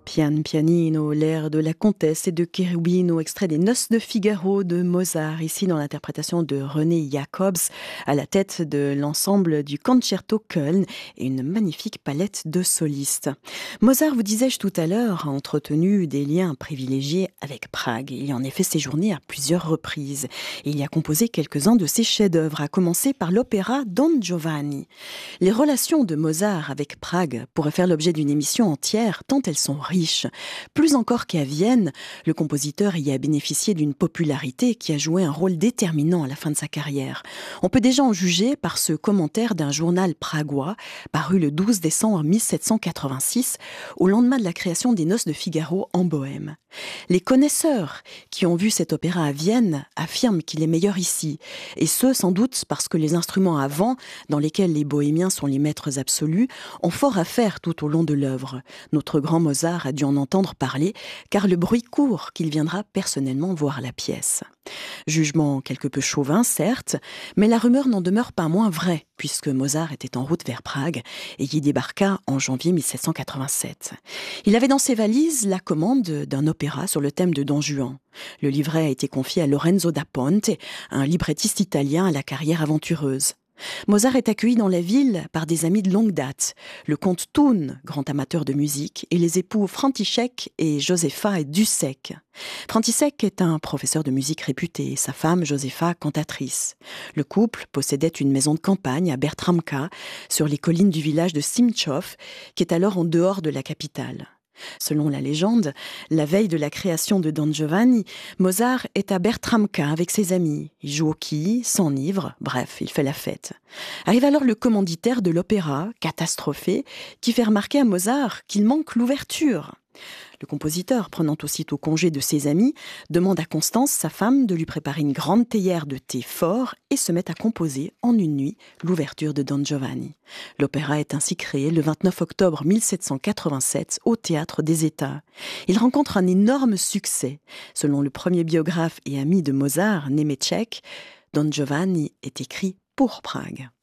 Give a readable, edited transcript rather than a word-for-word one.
Pian pianino, l'air de la comtesse et de Cherubino, extrait des Noces de Figaro de Mozart, ici dans l'interprétation de René Jacobs, à la tête de l'ensemble du Concerto Köln et une magnifique palette de solistes. Mozart, vous disais-je tout à l'heure, a entretenu des liens privilégiés avec Prague. Il y a en effet séjourné à plusieurs reprises. Et il y a composé quelques-uns de ses chefs-d'œuvre, à commencer par l'opéra Don Giovanni. Les relations de Mozart avec Prague pourraient faire l'objet d'une émission entière, tant elles sont riches. Plus encore qu'à Vienne, le compositeur y a bénéficié d'une popularité qui a joué un rôle déterminant à la fin de sa carrière. On peut déjà en juger par ce commentaire d'un journal pragois, paru le 12 décembre 1786, au lendemain de la création des Noces de Figaro en Bohême. Les connaisseurs qui ont vu cet opéra à Vienne affirment qu'il est meilleur ici, et ce sans doute parce que les instruments à vent, dans lesquels les bohémiens sont les maîtres absolus, ont fort à faire tout au long de l'œuvre. Notre grand Mozart a dû en entendre parler, car le bruit court qu'il viendra personnellement voir la pièce. Jugement quelque peu chauvin, certes, mais la rumeur n'en demeure pas moins vraie, puisque Mozart était en route vers Prague et y débarqua en janvier 1787. Il avait dans ses valises la commande d'un opéra sur le thème de Don Juan. Le livret a été confié à Lorenzo da Ponte, un librettiste italien à la carrière aventureuse. Mozart est accueilli dans la ville par des amis de longue date, le comte Thun, grand amateur de musique, et les époux František et Josefa Dušek. František est un professeur de musique réputé, sa femme Josefa cantatrice. Le couple possédait une maison de campagne à Bertramka, sur les collines du village de Simčov, qui est alors en dehors de la capitale. Selon la légende, la veille de la création de Don Giovanni, Mozart est à Bertramka avec ses amis. Il joue au quilles, s'enivre, bref, il fait la fête. Arrive alors le commanditaire de l'opéra, catastrophé, qui fait remarquer à Mozart qu'il manque l'ouverture. Le compositeur, prenant aussitôt congé de ses amis, demande à Constance, sa femme, de lui préparer une grande théière de thé fort et se met à composer en une nuit l'ouverture de Don Giovanni. L'opéra est ainsi créé le 29 octobre 1787 au Théâtre des États. Il rencontre un énorme succès. Selon le premier biographe et ami de Mozart, Němeček, Don Giovanni est écrit pour Prague.